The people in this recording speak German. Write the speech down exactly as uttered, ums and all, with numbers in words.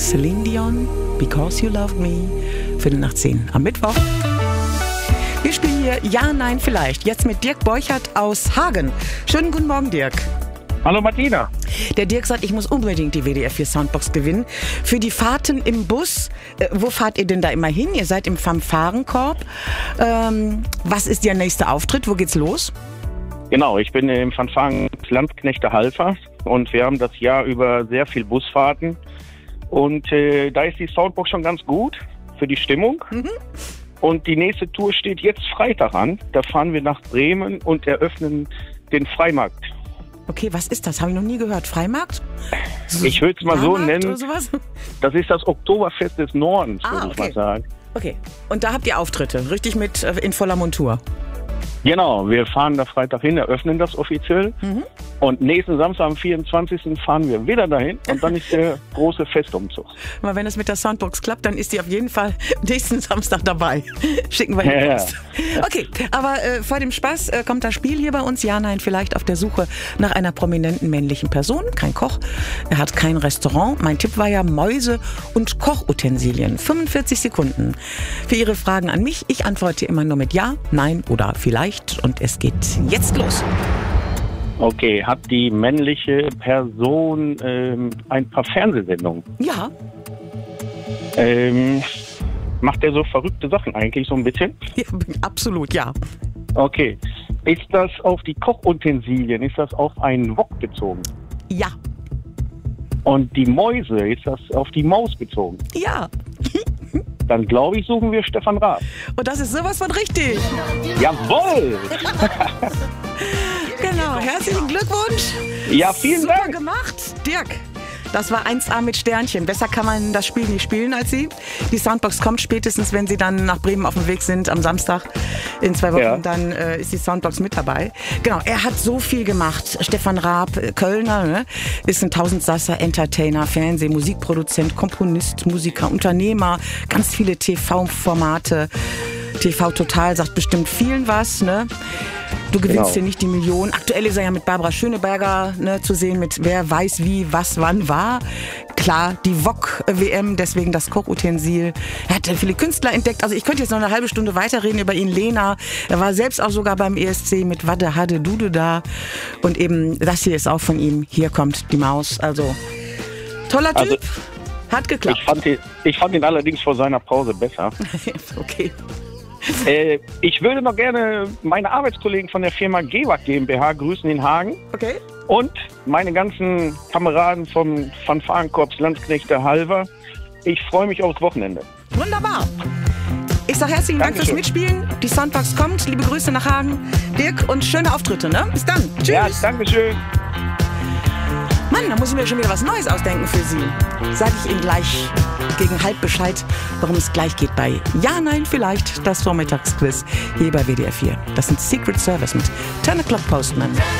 Celine Dion, Because You Loved Me, Viertel nach zehn am Mittwoch. Wir spielen hier Ja, Nein, Vielleicht. Jetzt mit Dirk Borchert aus Hagen. Schönen guten Morgen, Dirk. Hallo Martina. Der Dirk sagt, ich muss unbedingt die W D R vier Soundbox gewinnen. Für die Fahrten im Bus, äh, wo fahrt ihr denn da immer hin? Ihr seid im Fanfarenkorb. Ähm, was ist Ihr nächster Auftritt? Wo geht's los? Genau, ich bin im Fanfaren Landsknechte Halver und wir haben das Jahr über sehr viel Busfahrten. Und äh, da ist die Soundbox schon ganz gut für die Stimmung. Mhm. Und die nächste Tour steht jetzt Freitag an. Da fahren wir nach Bremen und eröffnen den Freimarkt. Okay, was ist das? Habe ich noch nie gehört. Freimarkt? So, ich würde es mal so nennen. Oder sowas? Das ist das Oktoberfest des Nordens, ah, würde ich okay. mal sagen. Okay, und da habt ihr Auftritte, richtig mit äh, in voller Montur? Genau, wir fahren da Freitag hin, eröffnen das offiziell. Mhm. Und nächsten Samstag, am vierundzwanzigsten fahren wir wieder dahin und dann ist der große Festumzug. Aber wenn es mit der Soundbox klappt, dann ist die auf jeden Fall nächsten Samstag dabei. Schicken wir ja, die Post. Ja. Okay, aber äh, vor dem Spaß äh, kommt das Spiel hier bei uns. Ja, nein, vielleicht auf der Suche nach einer prominenten männlichen Person. Kein Koch, er hat kein Restaurant. Mein Tipp war ja Mäuse und Kochutensilien. fünfundvierzig Sekunden für Ihre Fragen an mich. Ich antworte immer nur mit Ja, Nein oder Vielleicht. Und es geht jetzt los. Okay, hat die männliche Person ähm, ein paar Fernsehsendungen? Ja. Ähm, macht er so verrückte Sachen eigentlich so ein bisschen? Ja, absolut, ja. Okay. Ist das auf die Kochutensilien, ist das auf einen Wok bezogen? Ja. Und die Mäuse, ist das auf die Maus bezogen? Ja. Dann glaube ich, suchen wir Stefan Raab. Und das ist sowas von richtig. Jawohl! Genau, herzlichen Glückwunsch. Ja, vielen Super Dank. gemacht, Dirk. Das war eins A mit Sternchen. Besser kann man das Spiel nicht spielen als Sie. Die Soundbox kommt spätestens, wenn Sie dann nach Bremen auf dem Weg sind am Samstag. In zwei Wochen, ja. Dann äh, ist die Soundbox mit dabei. Genau, er hat so viel gemacht. Stefan Raab, äh, Kölner, ne? Ist ein Tausendsasser, Entertainer, Fernseh-, Musikproduzent, Komponist, Musiker, Unternehmer. Ganz viele T V-Formate. T V Total sagt bestimmt vielen was, ne? Du gewinnst genau. hier nicht die Million. Aktuell ist er ja mit Barbara Schöneberger ne, zu sehen, mit wer weiß wie, was, wann war. Klar, die Wok-W M, deswegen das Kochutensil. Er hat viele Künstler entdeckt. Also ich könnte jetzt noch eine halbe Stunde weiterreden über ihn. Lena, er war selbst auch sogar beim E S C mit Wadde, Hadde, Dude da. Und eben das hier ist auch von ihm. Hier kommt die Maus. Also toller Typ. Also, hat geklappt. Ich fand, ihn, ich fand ihn allerdings vor seiner Pause besser. Okay. Äh, ich würde noch gerne meine Arbeitskollegen von der Firma Gewag GmbH grüßen in Hagen. Okay. Und meine ganzen Kameraden vom Fanfarenkorps Landsknechte Halver. Ich freue mich aufs Wochenende. Wunderbar. Ich sage herzlichen Dank Dankeschön. fürs Mitspielen. Die Soundbox kommt. Liebe Grüße nach Hagen. Dirk und schöne Auftritte. Ne? Bis dann. Tschüss. Ja, Dankeschön. Mann, da muss ich mir schon wieder was Neues ausdenken für Sie. Sage ich Ihnen gleich gegen halb Bescheid, warum es gleich geht bei Ja, Nein, Vielleicht, das Vormittagsquiz hier bei W D R vier. Das sind Secret Service mit ten o'clock Postman.